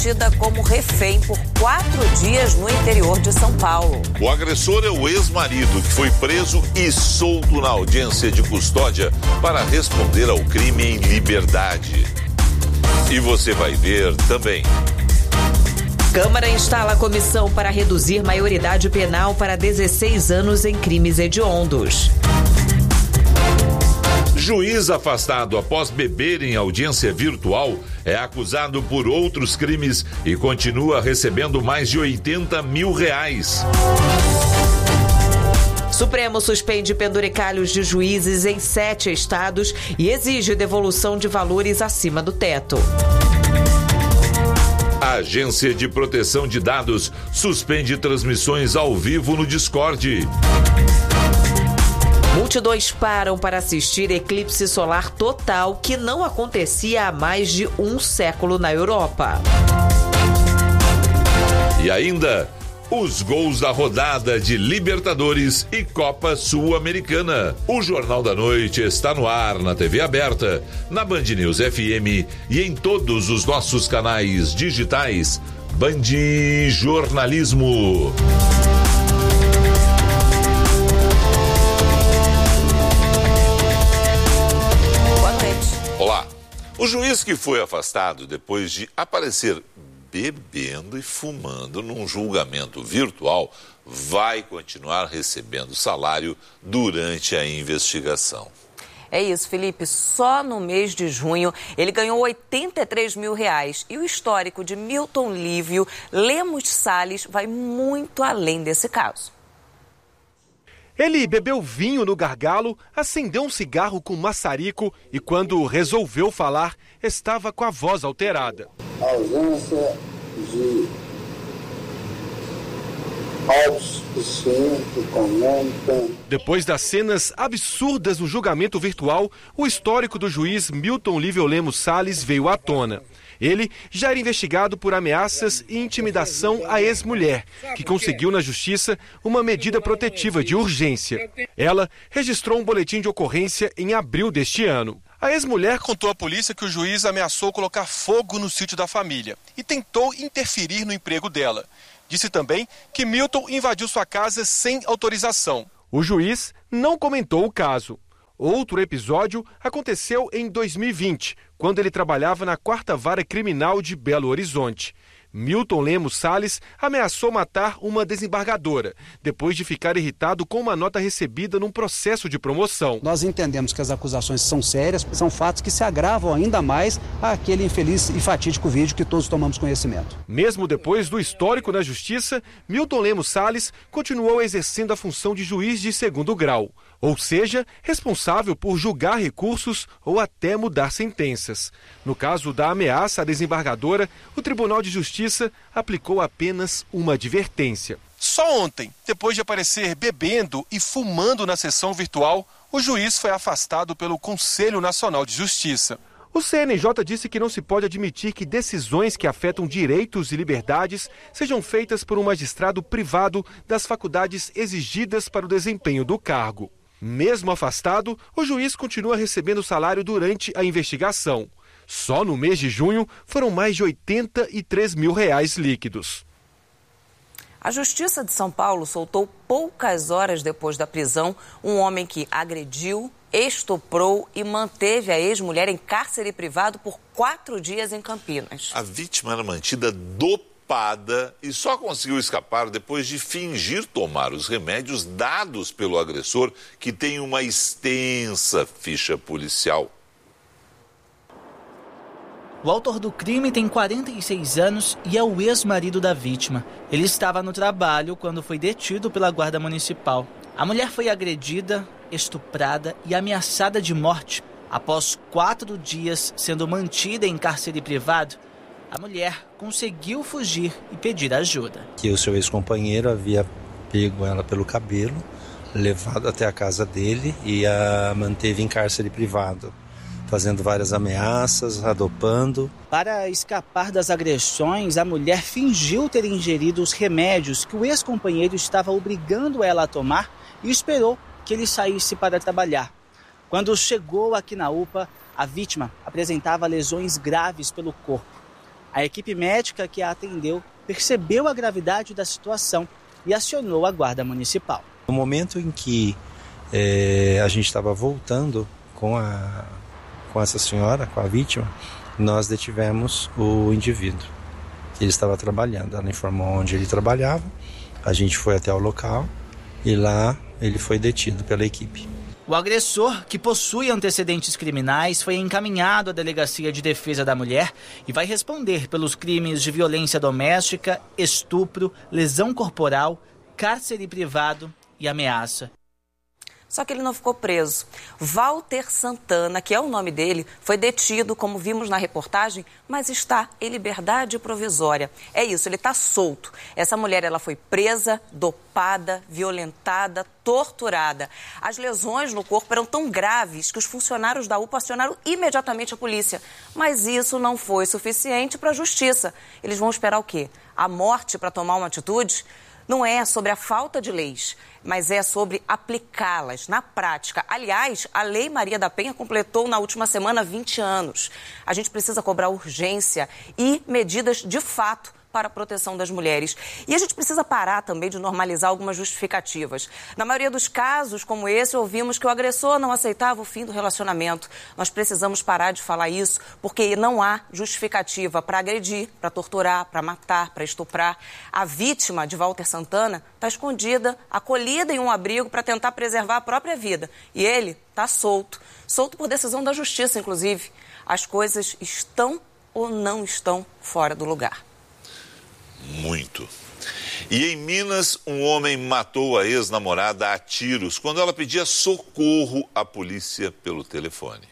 Tida como refém por 4 dias no interior de São Paulo. O agressor é o ex-marido, que foi preso e solto na audiência de custódia para responder ao crime em liberdade. E você vai ver também. Câmara instala a comissão para reduzir maioridade penal para 16 anos em crimes hediondos. Juiz afastado após beber em audiência virtual é acusado por outros crimes e continua recebendo mais de R$80 mil. Supremo suspende penduricalhos de juízes em 7 estados e exige devolução de valores acima do teto. A Agência de Proteção de Dados suspende transmissões ao vivo no Discord. Multidões param para assistir eclipse solar total que não acontecia há mais de um século na Europa. E ainda, os gols da rodada de Libertadores e Copa Sul-Americana. O Jornal da Noite está no ar na TV aberta, na Band News FM e em todos os nossos canais digitais. Band Jornalismo. Olá. O juiz que foi afastado depois de aparecer bebendo e fumando num julgamento virtual vai continuar recebendo salário durante a investigação. É isso, Felipe. Só no mês de junho ele ganhou R$83 mil e o histórico de Milton Lívio Lemos Salles vai muito além desse caso. Ele bebeu vinho no gargalo, acendeu um cigarro com maçarico e, quando resolveu falar, estava com a voz alterada. A ausência de autossuficiente comenta. Depois das cenas absurdas no julgamento virtual, o histórico do juiz Milton Lívio Lemos Salles veio à tona. Ele já era investigado por ameaças e intimidação à ex-mulher, que conseguiu na justiça uma medida protetiva de urgência. Ela registrou um boletim de ocorrência em abril deste ano. A ex-mulher contou à polícia que o juiz ameaçou colocar fogo no sítio da família e tentou interferir no emprego dela. Disse também que Milton invadiu sua casa sem autorização. O juiz não comentou o caso. Outro episódio aconteceu em 2020, quando ele trabalhava na 4ª Vara Criminal de Belo Horizonte. Milton Lemos Salles ameaçou matar uma desembargadora, depois de ficar irritado com uma nota recebida num processo de promoção. Nós entendemos que as acusações são sérias, são fatos que se agravam ainda mais àquele infeliz e fatídico vídeo que todos tomamos conhecimento. Mesmo depois do histórico na justiça, Milton Lemos Salles continuou exercendo a função de juiz de 2º grau, ou seja, responsável por julgar recursos ou até mudar sentenças. No caso da ameaça à desembargadora, o Tribunal de Justiça aplicou apenas uma advertência. Só ontem, depois de aparecer bebendo e fumando na sessão virtual, o juiz foi afastado pelo Conselho Nacional de Justiça. O CNJ disse que não se pode admitir que decisões que afetam direitos e liberdades sejam feitas por um magistrado privado das faculdades exigidas para o desempenho do cargo. Mesmo afastado, o juiz continua recebendo salário durante a investigação. Só no mês de junho foram mais de R$83 mil líquidos. A Justiça de São Paulo soltou poucas horas depois da prisão um homem que agrediu, estuprou e manteve a ex-mulher em cárcere privado por 4 dias em Campinas. A vítima era mantida dopada e só conseguiu escapar depois de fingir tomar os remédios dados pelo agressor, que tem uma extensa ficha policial. O autor do crime tem 46 anos e é o ex-marido da vítima. Ele estava no trabalho quando foi detido pela Guarda Municipal. A mulher foi agredida, estuprada e ameaçada de morte. Após 4 dias sendo mantida em cárcere privado, a mulher conseguiu fugir e pedir ajuda. Que o seu ex-companheiro havia pego ela pelo cabelo, levado até a casa dele e a manteve em cárcere privado, fazendo várias ameaças, adopando. Para escapar das agressões, a mulher fingiu ter ingerido os remédios que o ex-companheiro estava obrigando ela a tomar e esperou que ele saísse para trabalhar. Quando chegou aqui na UPA, a vítima apresentava lesões graves pelo corpo. A equipe médica que a atendeu percebeu a gravidade da situação e acionou a Guarda Municipal. No momento em que a gente estava voltando com essa senhora, com a vítima, nós detivemos o indivíduo. Ele estava trabalhando, ela informou onde ele trabalhava, a gente foi até o local e lá ele foi detido pela equipe. O agressor, que possui antecedentes criminais, foi encaminhado à Delegacia de Defesa da Mulher e vai responder pelos crimes de violência doméstica, estupro, lesão corporal, cárcere privado e ameaça. Só que ele não ficou preso. Walter Santana, que é o nome dele, foi detido, como vimos na reportagem, mas está em liberdade provisória. É isso, ele está solto. Essa mulher, ela foi presa, dopada, violentada, torturada. As lesões no corpo eram tão graves que os funcionários da UPA acionaram imediatamente a polícia. Mas isso não foi suficiente para a justiça. Eles vão esperar o quê? A morte para tomar uma atitude? Não é sobre a falta de leis, mas é sobre aplicá-las na prática. Aliás, a Lei Maria da Penha completou na última semana 20 anos. A gente precisa cobrar urgência e medidas de fato para a proteção das mulheres. E a gente precisa parar também de normalizar algumas justificativas. Na maioria dos casos, como esse, ouvimos que o agressor não aceitava o fim do relacionamento. Nós precisamos parar de falar isso, porque não há justificativa para agredir, para torturar, para matar, para estuprar. A vítima de Walter Santana está escondida, acolhida em um abrigo para tentar preservar a própria vida. E ele está solto. Solto por decisão da justiça, inclusive. As coisas estão ou não estão fora do lugar. Muito. E em Minas, um homem matou a ex-namorada a tiros quando ela pedia socorro à polícia pelo telefone.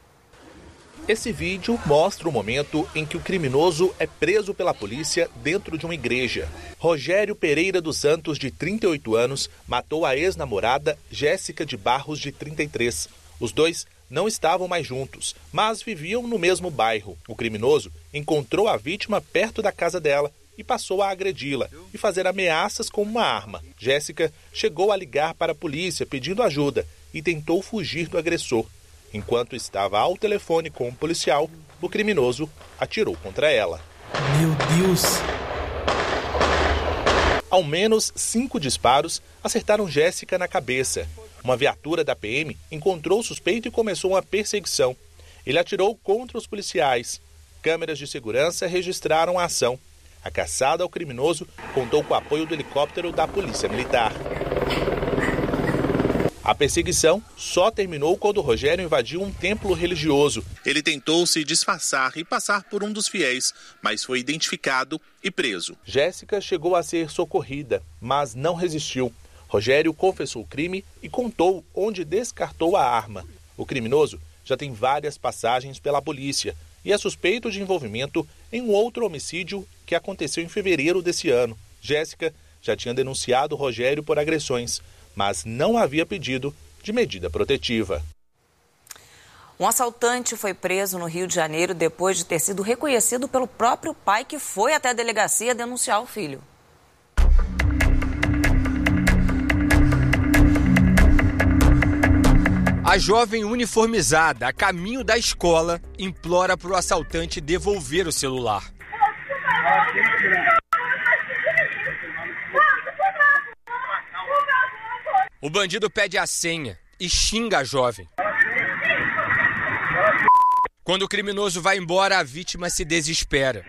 Esse vídeo mostra o momento em que o criminoso é preso pela polícia dentro de uma igreja. Rogério Pereira dos Santos, de 38 anos, matou a ex-namorada Jéssica de Barros, de 33. Os dois não estavam mais juntos, mas viviam no mesmo bairro. O criminoso encontrou a vítima perto da casa dela e passou a agredi-la e fazer ameaças com uma arma. Jéssica chegou a ligar para a polícia pedindo ajuda e tentou fugir do agressor. Enquanto estava ao telefone com o policial, o criminoso atirou contra ela. Meu Deus! Ao menos 5 disparos acertaram Jéssica na cabeça. Uma viatura da PM encontrou o suspeito e começou uma perseguição. Ele atirou contra os policiais. Câmeras de segurança registraram a ação. A caçada ao criminoso contou com o apoio do helicóptero da Polícia Militar. A perseguição só terminou quando Rogério invadiu um templo religioso. Ele tentou se disfarçar e passar por um dos fiéis, mas foi identificado e preso. Jéssica chegou a ser socorrida, mas não resistiu. Rogério confessou o crime e contou onde descartou a arma. O criminoso já tem várias passagens pela polícia e é suspeito de envolvimento em um outro homicídio que aconteceu em fevereiro desse ano. Jéssica já tinha denunciado Rogério por agressões, mas não havia pedido de medida protetiva. Um assaltante foi preso no Rio de Janeiro depois de ter sido reconhecido pelo próprio pai, que foi até a delegacia denunciar o filho. A jovem uniformizada, a caminho da escola, implora para o assaltante devolver o celular. O bandido pede a senha e xinga a jovem. Quando o criminoso vai embora, a vítima se desespera.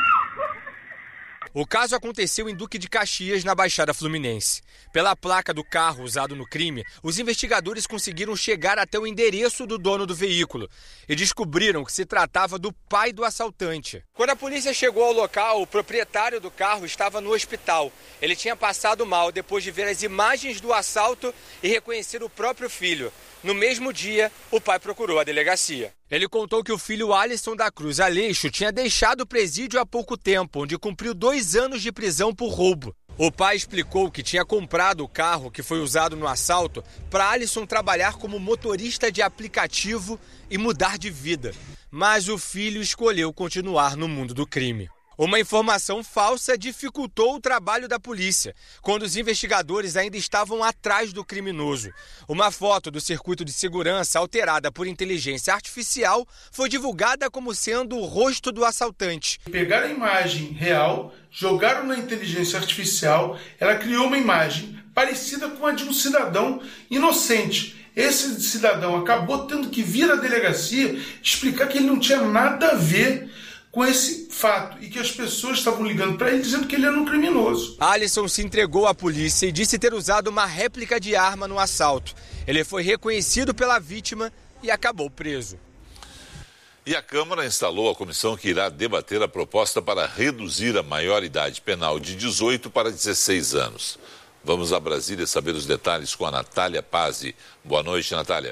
O caso aconteceu em Duque de Caxias, na Baixada Fluminense. Pela placa do carro usado no crime, os investigadores conseguiram chegar até o endereço do dono do veículo e descobriram que se tratava do pai do assaltante. Quando a polícia chegou ao local, o proprietário do carro estava no hospital. Ele tinha passado mal depois de ver as imagens do assalto e reconhecer o próprio filho. No mesmo dia, o pai procurou a delegacia. Ele contou que o filho Alisson da Cruz Aleixo tinha deixado o presídio há pouco tempo, onde cumpriu 2 anos de prisão por roubo. O pai explicou que tinha comprado o carro que foi usado no assalto para Alisson trabalhar como motorista de aplicativo e mudar de vida. Mas o filho escolheu continuar no mundo do crime. Uma informação falsa dificultou o trabalho da polícia, quando os investigadores ainda estavam atrás do criminoso. Uma foto do circuito de segurança alterada por inteligência artificial foi divulgada como sendo o rosto do assaltante. Pegaram a imagem real, jogaram na inteligência artificial, ela criou uma imagem parecida com a de um cidadão inocente. Esse cidadão acabou tendo que vir à delegacia explicar que ele não tinha nada a ver com esse fato e que as pessoas estavam ligando para ele dizendo que ele era um criminoso. Alisson se entregou à polícia e disse ter usado uma réplica de arma no assalto. Ele foi reconhecido pela vítima e acabou preso. E a Câmara instalou a comissão que irá debater a proposta para reduzir a maioridade penal de 18 para 16 anos. Vamos a Brasília saber os detalhes com a Natália Pazzi. Boa noite, Natália.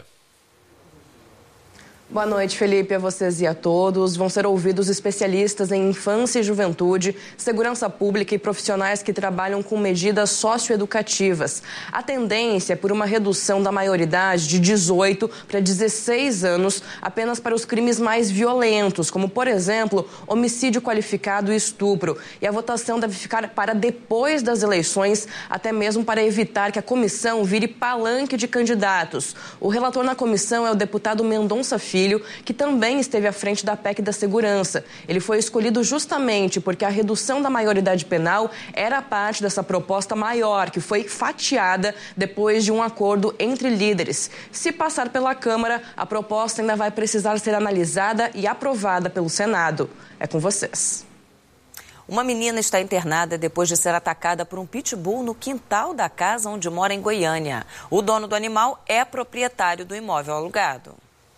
Boa noite, Felipe, a vocês e a todos. Vão ser ouvidos especialistas em infância e juventude, segurança pública e profissionais que trabalham com medidas socioeducativas. A tendência é por uma redução da maioridade de 18 para 16 anos apenas para os crimes mais violentos, como, por exemplo, homicídio qualificado e estupro. E a votação deve ficar para depois das eleições, até mesmo para evitar que a comissão vire palanque de candidatos. O relator na comissão é o deputado Mendonça Filho, que também esteve à frente da PEC da segurança. Ele foi escolhido justamente porque a redução da maioridade penal era parte dessa proposta maior, que foi fatiada depois de um acordo entre líderes. Se passar pela Câmara, a proposta ainda vai precisar ser analisada e aprovada pelo Senado. É com vocês. Uma menina está internada depois de ser atacada por um pitbull no quintal da casa onde mora em Goiânia. O dono do animal é proprietário do imóvel alugado.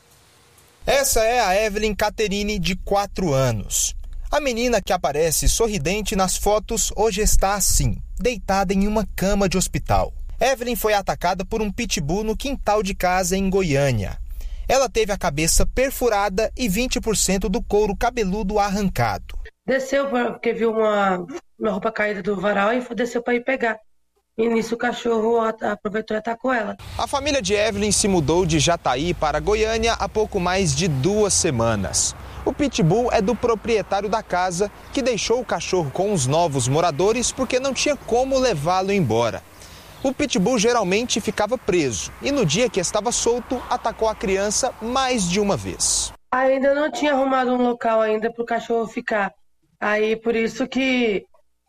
Essa é a Evelyn Caterine, de 4 anos. A menina que aparece sorridente nas fotos hoje está assim, deitada em uma cama de hospital. Evelyn foi atacada por um pitbull no quintal de casa em Goiânia. Ela teve a cabeça perfurada e 20% do couro cabeludo arrancado. Desceu porque viu uma roupa caída do varal e desceu para ir pegar. E nisso o cachorro aproveitou e atacou ela. A família de Evelyn se mudou de Jataí para Goiânia há pouco mais de 2 semanas. O pitbull é do proprietário da casa, que deixou o cachorro com os novos moradores porque não tinha como levá-lo embora. O pitbull geralmente ficava preso e no dia que estava solto, atacou a criança mais de uma vez. Ainda não tinha arrumado um local ainda para o cachorro ficar. Aí por isso que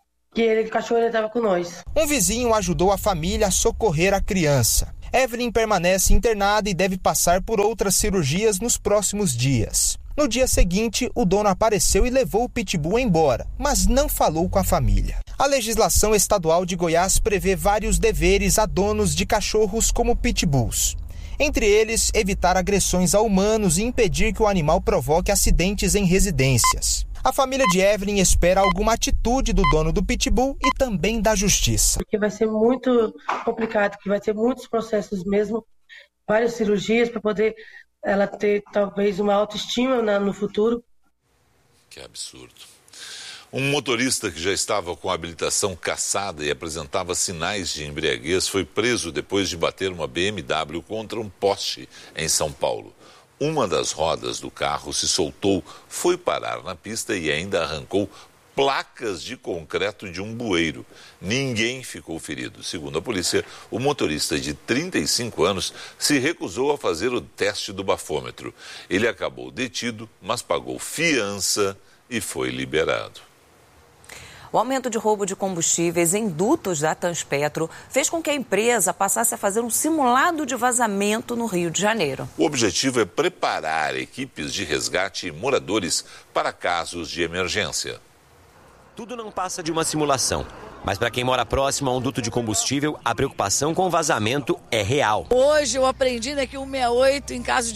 o cachorro estava com nós. Um vizinho ajudou a família a socorrer a criança. Evelyn permanece internada e deve passar por outras cirurgias nos próximos dias. No dia seguinte, o dono apareceu e levou o pitbull embora, mas não falou com a família. A legislação estadual de Goiás prevê vários deveres a donos de cachorros como pitbulls. Entre eles, evitar agressões a humanos e impedir que o animal provoque acidentes em residências. A família de Evelyn espera alguma atitude do dono do pitbull e também da justiça. Porque vai ser muito complicado, que vai ter muitos processos mesmo, várias cirurgias para poder ela ter talvez uma autoestima no futuro. Que absurdo. Um motorista que já estava com a habilitação cassada e apresentava sinais de embriaguez foi preso depois de bater uma BMW contra um poste em São Paulo. Uma das rodas do carro se soltou, foi parar na pista e ainda arrancou placas de concreto de um bueiro. Ninguém ficou ferido. Segundo a polícia, o motorista de 35 anos se recusou a fazer o teste do bafômetro. Ele acabou detido, mas pagou fiança e foi liberado. O aumento de roubo de combustíveis em dutos da Transpetro fez com que a empresa passasse a fazer um simulado de vazamento no Rio de Janeiro. O objetivo é preparar equipes de resgate e moradores para casos de emergência. Tudo não passa de uma simulação, mas para quem mora próximo a um duto de combustível, a preocupação com o vazamento é real. Hoje eu aprendi que o 168, em caso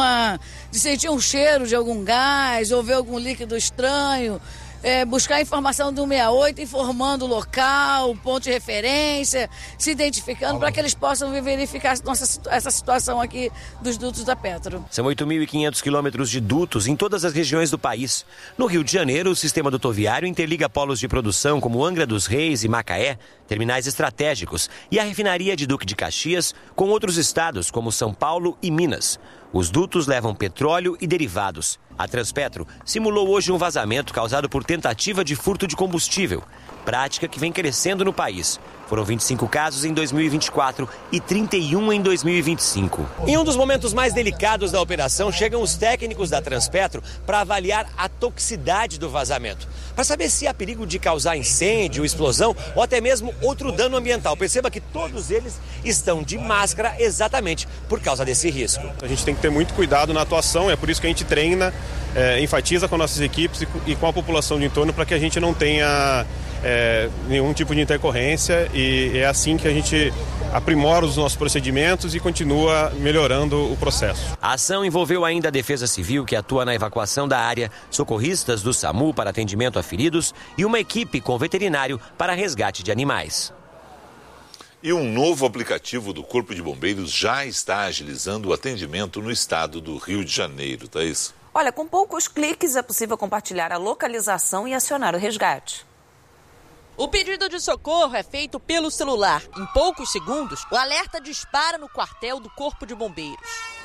de sentir um cheiro de algum gás ou ver algum líquido estranho, buscar informação do 168, informando o local, o ponto de referência, se identificando para que eles possam verificar essa situação aqui dos dutos da Petro. São 8.500 quilômetros de dutos em todas as regiões do país. No Rio de Janeiro, o sistema dutoviário interliga polos de produção como Angra dos Reis e Macaé, terminais estratégicos, e a refinaria de Duque de Caxias com outros estados como São Paulo e Minas. Os dutos levam petróleo e derivados. A Transpetro simulou hoje um vazamento causado por tentativa de furto de combustível, prática que vem crescendo no país. Foram 25 casos em 2024 e 31 em 2025. Em um dos momentos mais delicados da operação, chegam os técnicos da Transpetro para avaliar a toxicidade do vazamento, para saber se há perigo de causar incêndio, explosão ou até mesmo outro dano ambiental. Perceba que todos eles estão de máscara exatamente por causa desse risco. A gente tem que ter muito cuidado na atuação, é por isso que a gente treina, enfatiza com nossas equipes e com a população de entorno para que a gente não tenha nenhum tipo de intercorrência, e é assim que a gente aprimora os nossos procedimentos e continua melhorando o processo. A ação envolveu ainda a Defesa Civil, que atua na evacuação da área, socorristas do SAMU para atendimento a feridos e uma equipe com veterinário para resgate de animais. E um novo aplicativo do Corpo de Bombeiros já está agilizando o atendimento no estado do Rio de Janeiro, Thaís. Olha, com poucos cliques é possível compartilhar a localização e acionar o resgate. O pedido de socorro é feito pelo celular. Em poucos segundos, o alerta dispara no quartel do Corpo de Bombeiros.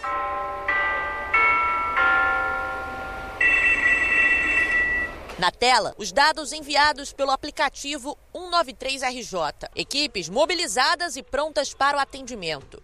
Na tela, os dados enviados pelo aplicativo 193RJ. Equipes mobilizadas e prontas para o atendimento.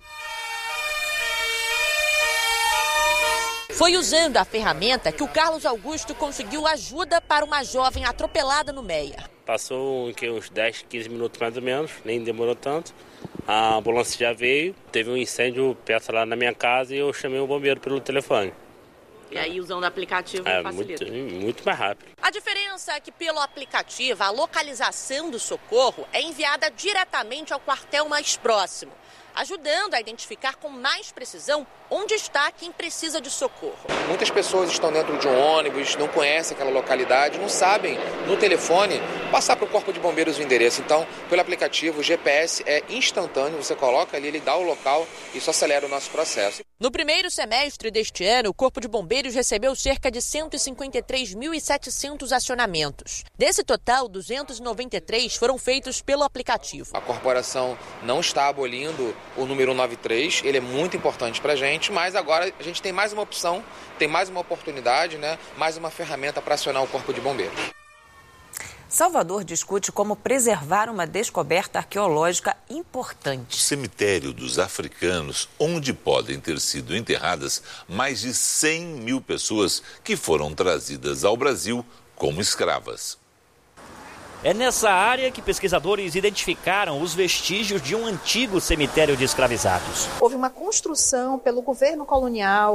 Foi usando a ferramenta que o Carlos Augusto conseguiu ajuda para uma jovem atropelada no Meia. Passou uns 10, 15 minutos mais ou menos, nem demorou tanto. A ambulância já veio, teve um incêndio perto lá na minha casa e eu chamei o bombeiro pelo telefone. E aí, usando o aplicativo, facilita. Muito mais rápido. A diferença é que, pelo aplicativo, a localização do socorro é enviada diretamente ao quartel mais próximo, ajudando a identificar com mais precisão onde está quem precisa de socorro. Muitas pessoas estão dentro de um ônibus, não conhecem aquela localidade, não sabem, no telefone, passar para o Corpo de Bombeiros o endereço. Então, pelo aplicativo, o GPS é instantâneo, você coloca ali, ele dá o local e isso acelera o nosso processo. No primeiro semestre deste ano, o Corpo de Bombeiros recebeu cerca de 153.700 acionamentos. Desse total, 293 foram feitos pelo aplicativo. A corporação não está abolindo o número 193, ele é muito importante para a gente, mas agora a gente tem mais uma opção, tem mais uma oportunidade, mais uma ferramenta para acionar o Corpo de Bombeiros. Salvador discute como preservar uma descoberta arqueológica importante. O cemitério dos africanos, onde podem ter sido enterradas mais de 100 mil pessoas que foram trazidas ao Brasil como escravas. É nessa área que pesquisadores identificaram os vestígios de um antigo cemitério de escravizados. Houve uma construção pelo governo colonial